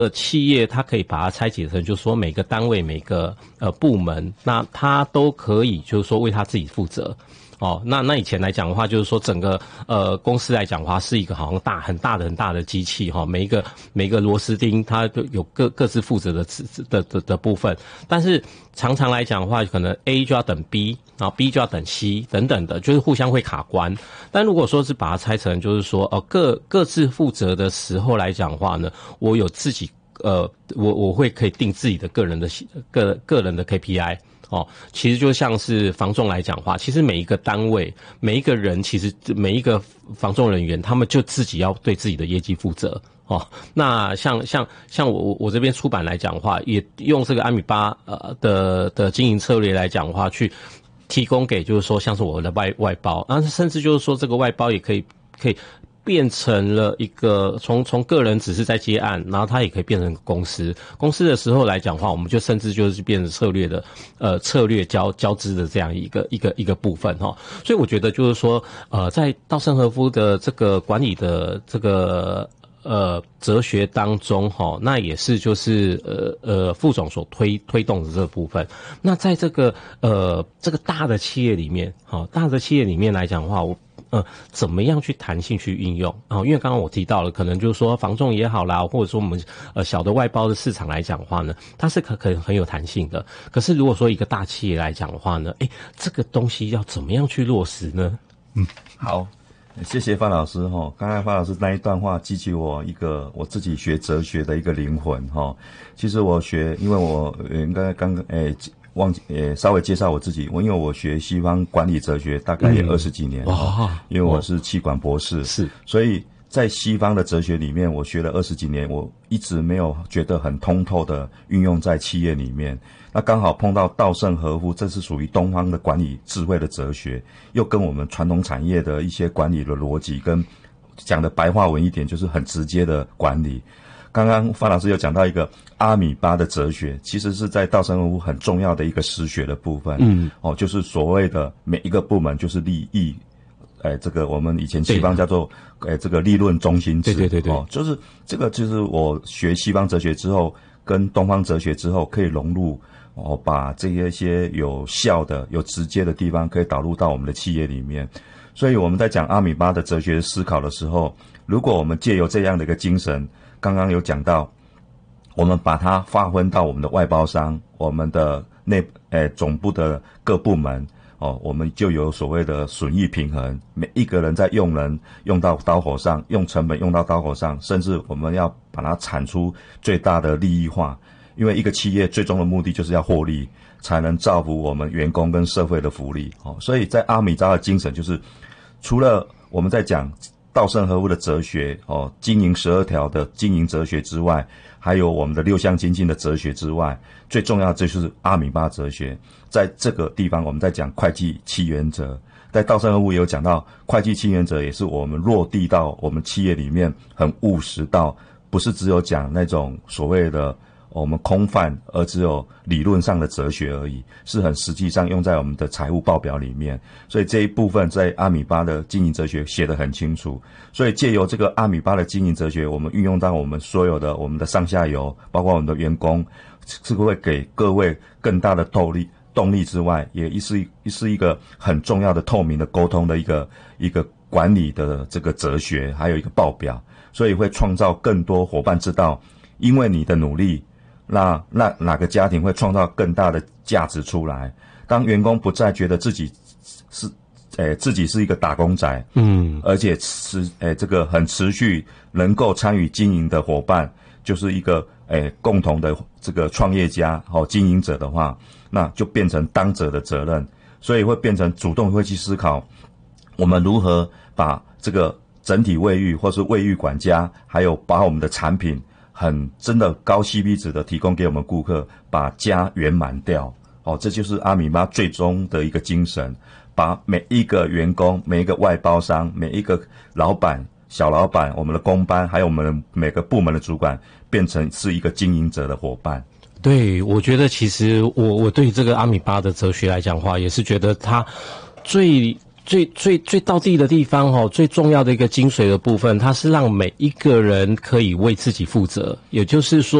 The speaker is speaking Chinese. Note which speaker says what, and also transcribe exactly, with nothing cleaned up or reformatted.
Speaker 1: 呃，企业它可以把它拆解成，就是说每个单位、每个呃部门，那它都可以就是说为它自己负责。哦，那那以前来讲的话，就是说整个呃公司来讲的话，是一个好像大很大的很大的机器哈、哦，每一个每一个螺丝钉它都有各各自负责的的的的部分。但是常常来讲的话，可能 A 就要等 B， 然后 B 就要等 C 等等的，就是互相会卡关。但如果说是把它拆成，就是说呃各各自负责的时候来讲的话呢，我有自己呃我我会可以定自己的个人的个个人的 K P I。哦，其实就像是房仲来讲话，其实每一个单位、每一个人，其实每一个房仲人员，他们就自己要对自己的业绩负责。哦，那像像像我我这边出版来讲的话，也用这个阿米巴呃的的经营策略来讲的话，去提供给就是说像是我的外外包，然后甚至就是说这个外包也可以可以。变成了一个从从个人只是在接案，然后它也可以变成公司。公司的时候来讲的话，我们就甚至就是变成策略的呃策略交交织的这样一个一个一个部分哈。所以我觉得就是说呃在稻盛和夫的这个管理的这个呃哲学当中哈，那也是就是呃呃副总所推推动的这个部分。那在这个呃这个大的企业里面哈，大的企业里面来讲的话，我。呃，怎么样去弹性去运用啊、哦？因为刚刚我提到了，可能就是说房仲也好啦，或者说我们呃小的外包的市场来讲的话呢，它是可可很有弹性的。可是如果说一个大企业来讲的话呢，诶，这个东西要怎么样去落实呢？
Speaker 2: 嗯，好，谢谢范老师哈。刚才范老师那一段话激起我一个我自己学哲学的一个灵魂哈。其实我学，因为我应该刚刚诶。忘记也稍微介绍我自己，我因为我学西方管理哲学大概也二十几年，
Speaker 1: 哇、嗯哦，
Speaker 2: 因为我是企管博士，
Speaker 1: 是，
Speaker 2: 所以在西方的哲学里面，我学了二十几年，我一直没有觉得很通透的运用在企业里面。那刚好碰到稻盛和夫，这是属于东方的管理智慧的哲学，又跟我们传统产业的一些管理的逻辑，跟讲的白话文一点，就是很直接的管理。刚刚范老师有讲到一个阿米巴的哲学，其实是在稻盛和夫很重要的一个实学的部分。嗯，哦，就是所谓的每一个部门就是利益，哎，这个我们以前西方叫做哎这个利润中心制。
Speaker 1: 对对对对，
Speaker 2: 哦，就是这个就是我学西方哲学之后，跟东方哲学之后可以融入，哦，把这些些有效的、有直接的地方可以导入到我们的企业里面。所以我们在讲阿米巴的哲学思考的时候，如果我们借由这样的一个精神，刚刚有讲到，我们把它划分到我们的外包商、我们的内诶总部的各部门哦，我们就有所谓的损益平衡。每一个人在用人用到刀口上，用成本用到刀口上，甚至我们要把它产出最大的利益化。因为一个企业最终的目的就是要获利，才能造福我们员工跟社会的福利哦。所以在阿米巴的精神就是，除了我们在讲稻盛和夫的哲学哦，经营十二条的经营哲学之外，还有我们的六项精进的哲学之外，最重要的就是阿米巴哲学。在这个地方，我们在讲会计七原则，在稻盛和夫也有讲到，会计七原则也是我们落地到我们企业里面很务实到，不是只有讲那种所谓的我们空泛，而只有理论上的哲学而已，是很实际上用在我们的财务报表里面。所以这一部分在阿米巴的经营哲学写得很清楚。所以借由这个阿米巴的经营哲学，我们运用到我们所有的我们的上下游，包括我们的员工，是会给各位更大的动力动力之外，也是是一个很重要的透明的沟通的一个一个管理的这个哲学，还有一个报表，所以会创造更多伙伴知道，因为你的努力。那那哪个家庭会创造更大的价值出来？当员工不再觉得自己是，诶、欸、自己是一个打工仔，嗯，而且持诶、欸、这个很持续能够参与经营的伙伴，就是一个诶、欸、共同的这个创业家和经营者的话，那就变成当责的责任，所以会变成主动会去思考，我们如何把这个整体卫浴或是卫浴管家，还有把我们的产品。很真的高 C P 值的提供给我们顾客，把家圆满掉。哦，这就是阿米巴最终的一个精神，把每一个员工、每一个外包商、每一个老板、小老板、我们的工班，还有我们每个部门的主管，变成是一个经营者的伙伴。
Speaker 1: 对，我觉得其实我我对这个阿米巴的哲学来讲的话，也是觉得他最。 最最最道地的地方哦，最重要的一个精髓的部分，它是让每一个人可以为自己负责，也就是说。